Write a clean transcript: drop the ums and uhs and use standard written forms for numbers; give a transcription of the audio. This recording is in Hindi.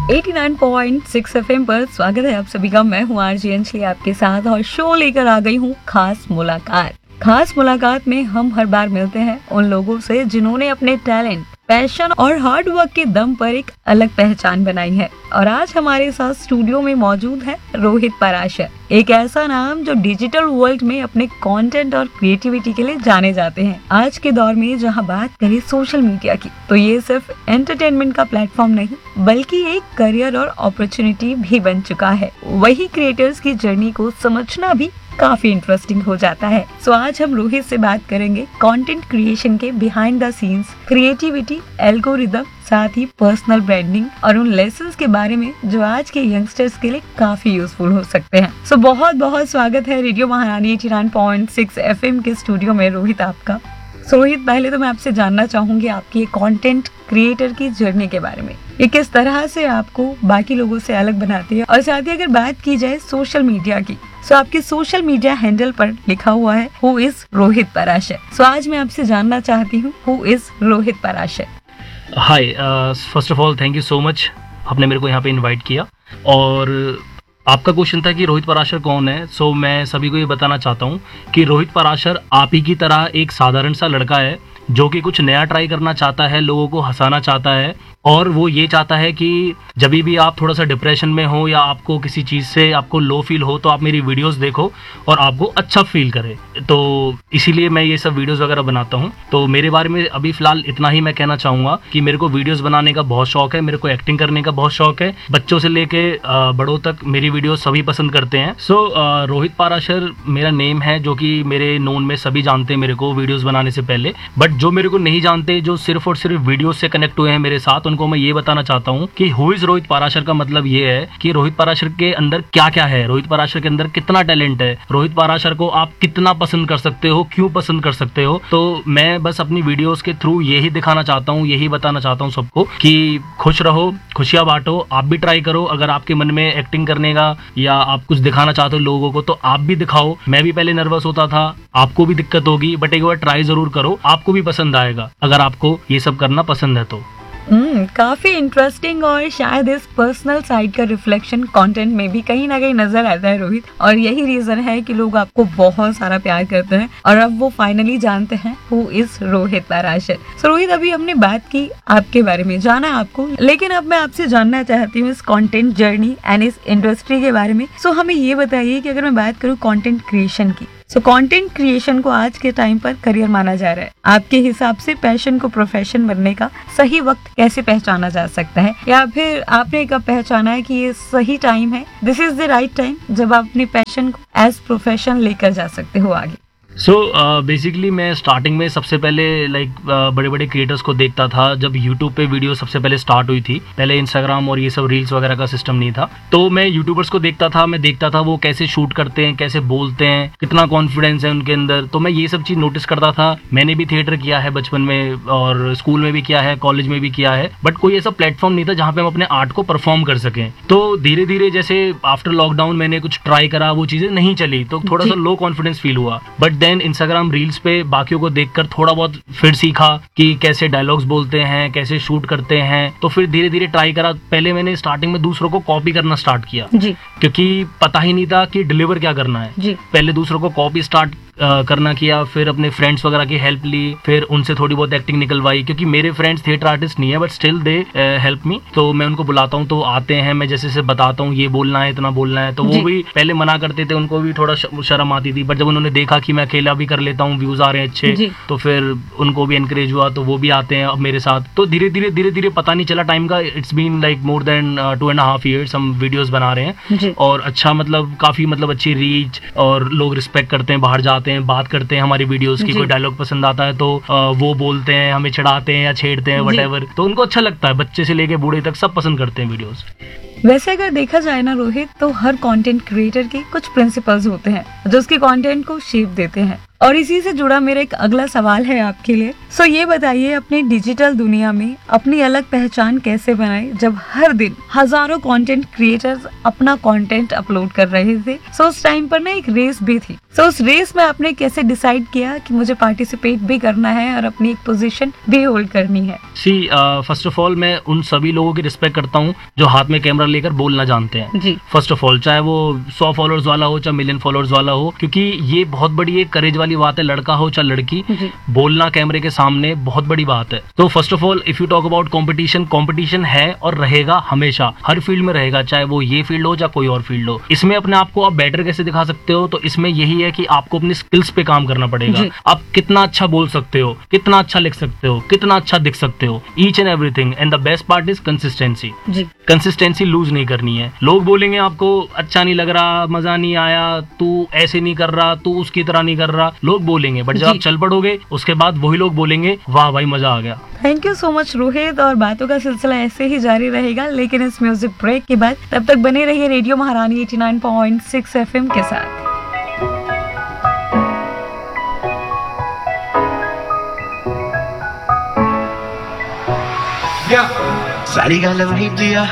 89.6 एफएम पर स्वागत है आप सभी का। मैं हूँ आरजे अंजलि आपके साथ और शो लेकर आ गई हूँ खास मुलाकात। खास मुलाकात में हम हर बार मिलते हैं उन लोगों से जिन्होंने अपने टैलेंट, पैशन और हार्ड वर्क के दम पर एक अलग पहचान बनाई है। और आज हमारे साथ स्टूडियो में मौजूद है रोहित पराशर, एक ऐसा नाम जो डिजिटल वर्ल्ड में अपने कंटेंट और क्रिएटिविटी के लिए जाने जाते हैं। आज के दौर में जहां बात करें सोशल मीडिया की, तो ये सिर्फ एंटरटेनमेंट का प्लेटफॉर्म नहीं बल्कि एक करियर और अपॉर्चुनिटी भी बन चुका है। वही क्रिएटर्स की जर्नी को समझना भी काफी इंटरेस्टिंग हो जाता है। सो आज हम रोहित से बात करेंगे कंटेंट क्रिएशन के behind the scenes, creativity, algorithm, साथ ही पर्सनल ब्रांडिंग और उन लेसन्स के बारे में जो आज के यंगस्टर्स के लिए काफी यूजफुल हो सकते हैं। सो बहुत बहुत स्वागत है रेडियो महारानी 89.6 एफएम के स्टूडियो में रोहित आपका। सो रोहित, पहले तो मैं आपसे जानना चाहूंगी आपकी कंटेंट क्रिएटर की जर्नी के बारे में। ये किस तरह से आपको बाकी लोगों से अलग बनाती है, और साथ ही अगर बात की जाए सोशल मीडिया की, सो आपके सोशल मीडिया हैंडल पर लिखा हुआ है हु इज रोहित पराशर। सो आज मैं आपसे जानना चाहती हूँ who is Rohit Parashar. Hi, first of all thank you so much, आपने मेरे को यहाँ पे इनवाइट किया। और आपका क्वेश्चन था कि रोहित पराशर कौन है। सो मैं सभी को ये बताना चाहता हूँ कि रोहित पराशर आप ही की तरह एक साधारण सा लड़का है जो कि कुछ नया ट्राई करना चाहता है, लोगों को हंसाना चाहता है, और वो ये चाहता है कि जब भी आप थोड़ा सा डिप्रेशन में हो या आपको किसी चीज़ से आपको लो फील हो तो आप मेरी वीडियोस देखो और आपको अच्छा फील करे। तो इसीलिए मैं ये सब वीडियोस वगैरह बनाता हूँ। तो मेरे बारे में अभी फ़िलहाल इतना ही मैं कहना चाहूँगा कि मेरे को वीडियोस बनाने का बहुत शौक है, मेरे को एक्टिंग करने का बहुत शौक है। बच्चों से लेके बड़ों तक मेरी वीडियोस सभी पसंद करते हैं। सो रोहित पराशर मेरा नेम है, जो कि मेरे नोन में सभी जानते हैं मेरे को वीडियोस बनाने से पहले। बट जो मेरे को नहीं जानते, जो सिर्फ और सिर्फ वीडियोस से कनेक्ट हुए हैं मेरे साथ, उनको मैं ये बताना चाहता हूँ कि हु इज रोहित पराशर का मतलब ये है कि रोहित पराशर के अंदर क्या क्या है, रोहित पराशर के अंदर कितना टैलेंट है, रोहित पराशर को आप कितना पसंद कर सकते हो, क्यों पसंद कर सकते हो। तो मैं बस अपनी वीडियोस के थ्रू यही दिखाना चाहता हूँ, यही बताना चाहता हूँ सबको कि खुश रहो, खुशियां बांटो, आप भी ट्राई करो। अगर आपके मन में एक्टिंग करने का या आप कुछ दिखाना चाहते हो लोगों को तो आप भी दिखाओ। मैं भी पहले नर्वस होता था, आपको भी दिक्कत होगी, बट एक बार ट्राई जरूर करो, आपको भी पसंद आएगा अगर आपको ये सब करना पसंद है तो। काफी इंटरेस्टिंग, और शायद इस पर्सनल साइड का रिफ्लेक्शन कंटेंट में भी कहीं ना कहीं नजर आता है रोहित, और यही रीजन है कि लोग आपको बहुत सारा प्यार करते हैं और अब वो फाइनली जानते हैं हु इज रोहित पराशर। सो रोहित, अभी हमने बात की आपके बारे में, जाना आपको, लेकिन अब मैं आपसे जानना चाहती हूँ इस कंटेंट जर्नी एंड इस इंडस्ट्री के बारे में। सो हमें ये बताइए कि अगर मैं बात करूँ कंटेंट क्रिएशन की, सो कंटेंट क्रिएशन को आज के टाइम पर करियर माना जा रहा है। आपके हिसाब से पैशन को प्रोफेशन बनने का सही वक्त कैसे पहचाना जा सकता है, या फिर आपने कब पहचाना है कि ये सही टाइम है, this is the right time, जब आप अपने पैशन को एज प्रोफेशन लेकर जा सकते हो आगे? सो बेसिकली मैं स्टार्टिंग में सबसे पहले बड़े बड़े क्रिएटर्स को देखता था जब यूट्यूब पे वीडियो सबसे पहले स्टार्ट हुई थी। पहले इंस्टाग्राम और ये सब रील्स वगैरह का सिस्टम नहीं था, तो मैं यूट्यूबर्स को देखता था, मैं देखता था वो कैसे शूट करते हैं, कैसे बोलते हैं, कितना कॉन्फिडेंस है उनके अंदर। तो मैं ये सब चीज़ नोटिस करता था। मैंने भी थिएटर किया है बचपन में, और स्कूल में भी किया है, कॉलेज में भी किया है, बट कोई ऐसा प्लेटफॉर्म नहीं था जहाँ पे हम अपने आर्ट को परफॉर्म कर सकें। तो धीरे धीरे जैसे आफ्टर लॉकडाउन मैंने कुछ ट्राई करा, वो चीज़ें नहीं चली, तो थोड़ा सा लो कॉन्फिडेंस फील हुआ। बट देन इंस्टाग्राम रील्स पे बाकियों को देखकर थोड़ा बहुत फिर सीखा कि कैसे डायलॉग्स बोलते हैं, कैसे शूट करते हैं। तो फिर धीरे धीरे ट्राई करा। पहले मैंने स्टार्टिंग में दूसरों को कॉपी करना स्टार्ट किया जी, क्योंकि पता ही नहीं था कि डिलीवर क्या करना है जी। पहले दूसरों को कॉपी स्टार्ट करना किया, फिर अपने फ्रेंड्स वगैरह की हेल्प ली, फिर उनसे थोड़ी बहुत एक्टिंग निकलवाई, क्योंकि मेरे फ्रेंड्स थिएटर आर्टिस्ट नहीं है but still they help me. तो मैं उनको बुलाता हूँ तो आते हैं, मैं जैसे बताता हूँ ये बोलना है, इतना बोलना है, तो वो भी पहले मना करते थे, उनको भी थोड़ा शर्म आती थी। बट जब उन्होंने देखा कि मैं अकेला भी कर लेता हूँ, व्यूज आ रहे हैं अच्छे, तो फिर उनको भी एनकरेज हुआ, तो वो भी आते हैं अब मेरे साथ। तो धीरे धीरे पता नहीं चला टाइम का, it's been like more than 2.5 years हम वीडियोस बना रहे हैं, और अच्छा काफी अच्छी रीच, और लोग रिस्पेक्ट करते हैं, बाहर जाते हैं, बात करते हैं हमारी वीडियोस की। कोई डायलॉग पसंद आता है तो वो बोलते हैं, हमें चिढ़ाते हैं या छेड़ते हैं, व्हाटएवर, तो उनको अच्छा लगता है। बच्चे से लेके बूढ़े तक सब पसंद करते हैं वीडियोस। वैसे अगर देखा जाए ना रोहित, तो हर कंटेंट क्रिएटर के कुछ प्रिंसिपल्स होते हैं जो उसके कंटेंट को शेप देते हैं, और इसी से जुड़ा मेरा एक अगला सवाल है आपके लिए। सो ये बताइए, अपनी डिजिटल दुनिया में अपनी अलग पहचान कैसे बनाए जब हर दिन हजारों कंटेंट क्रिएटर्स अपना कंटेंट अपलोड कर रहे थे। सो उस टाइम पर ना एक रेस भी थी। सो उस रेस में आपने कैसे डिसाइड किया कि मुझे पार्टिसिपेट भी करना है और अपनी एक पोजीशन भी होल्ड करनी है? फर्स्ट ऑफ ऑल मैं उन सभी लोगों की रिस्पेक्ट करता हूँ जो हाथ में कैमरा लेकर बोलना जानते हैं जी। फर्स्ट ऑफ ऑल, चाहे वो 100 फॉलोअर्स वाला हो चाहे मिलियन फॉलोअर्स वाला हो, क्योंकि ये बहुत बड़ी एक करेज वाली बात है, लड़का हो चाहे लड़की, बोलना कैमरे के सामने बहुत बड़ी बात है। तो first of all if you talk about competition है और रहेगा, हमेशा हर फील्ड में रहेगा, चाहे वो ये फील्ड हो चाहे कोई और फील्ड हो। इसमें अपने आप को आप बेटर कैसे दिखा सकते हो, तो इसमें यही है कि आपको अपनी स्किल्स पे काम करना पड़ेगा। आप कितना अच्छा बोल सकते हो, कितना अच्छा लिख सकते हो, कितना अच्छा दिख सकते हो, each and everything. And the best part is consistency. Consistency loose नहीं करनी है। लोग बोलेंगे आपको अच्छा नहीं लग रहा, मजा नहीं आया, तू ऐसे नहीं कर रहा, तू उसकी तरह नहीं कर रहा, लोग बोलेंगे, बट जब आप चल पड़ोगे उसके बाद वही लोग बोलेंगे वाह भाई मजा आ गया। Thank you so much Rohit, और बातों का सिलसिला ऐसे ही जारी रहेगा लेकिन इस म्यूजिक ब्रेक के बाद। तब तक बने रहिए रेडियो महारानी 89.6 FM के साथ। सारी गल वही दिया